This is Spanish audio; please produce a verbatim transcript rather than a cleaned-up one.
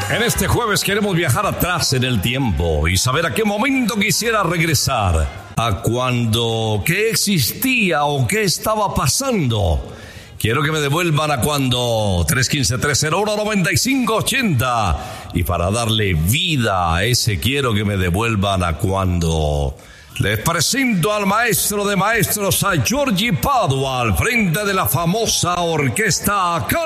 En este jueves queremos viajar atrás en el tiempo y saber a qué momento quisiera regresar. A cuando, qué existía o qué estaba pasando. Quiero que me devuelvan a cuando tres uno cinco, tres cero uno, nueve cinco ocho cero. Y para darle vida a ese quiero que me devuelvan a cuando... Les presento al maestro de maestros, a Giorgi Padua, al frente de la famosa orquesta